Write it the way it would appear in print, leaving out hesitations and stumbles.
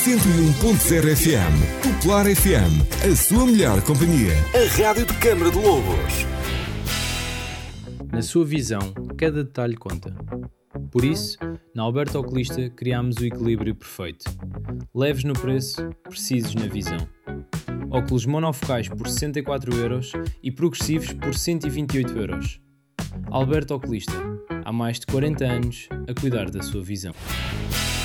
101.0 FM. Popular FM, a sua melhor companhia. A rádio de Câmara de Lobos. Na sua visão, cada detalhe conta. Por isso, na Alberto Oculista criámos o equilíbrio perfeito. Leves no preço, precisos na visão. Óculos monofocais por 64€ e progressivos por 128€. Alberto Oculista, há mais de 40 anos a cuidar da sua visão.